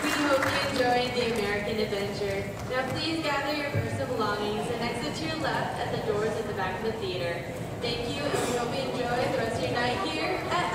We hope you enjoyed the American adventure. Now please gather your personal belongings and exit to your left at the doors at the back of the theater. Thank you, and we hope you enjoy the rest of your night here at